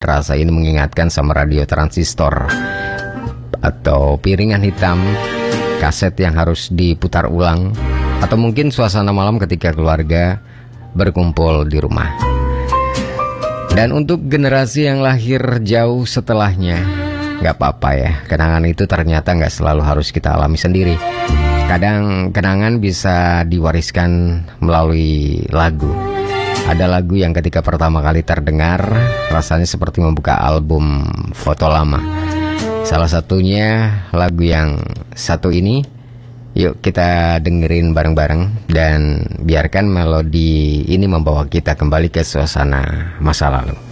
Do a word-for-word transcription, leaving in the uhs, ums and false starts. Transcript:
Rasa ini mengingatkan sama radio transistor atau piringan hitam, kaset yang harus diputar ulang, atau mungkin suasana malam ketika keluarga berkumpul di rumah. Dan untuk generasi yang lahir jauh setelahnya, gak apa-apa ya, kenangan itu ternyata gak selalu harus kita alami sendiri. Kadang kenangan bisa diwariskan melalui lagu. Ada lagu yang ketika pertama kali terdengar rasanya seperti membuka album foto lama. Salah satunya lagu yang satu ini. Yuk kita dengerin bareng-bareng dan biarkan melodi ini membawa kita kembali ke suasana masa lalu.